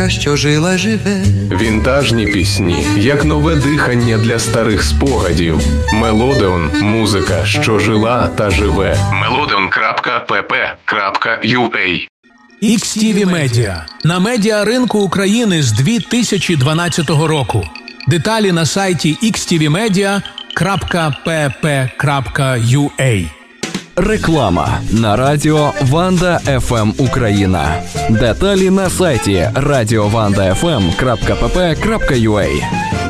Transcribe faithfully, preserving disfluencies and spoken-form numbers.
що жила живе. Вінтажні пісні, як нове дихання для старих спогадів. Мелодеон – музика, що жила та живе. мелодеон крапка пі пі крапка ю а. ікс ті ві Media. На медіаринку України з дві тисячі дванадцятого року. Деталі на сайті ікс ті ві медіа крапка пі пі крапка ю а. Реклама на радіо Ванда еф ем Україна. Деталі на сайті радіо ванда еф ем крапка пі пі крапка ю а.